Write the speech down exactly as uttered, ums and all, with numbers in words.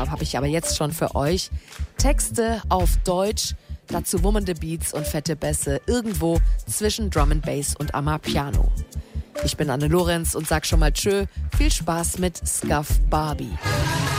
Deshalb habe ich aber jetzt schon für euch Texte auf Deutsch, dazu wummernde Beats und fette Bässe irgendwo zwischen Drum and Bass und Amapiano. Ich bin Anne Lorenz und sag schon mal tschö, viel Spaß mit Scuff Barbie.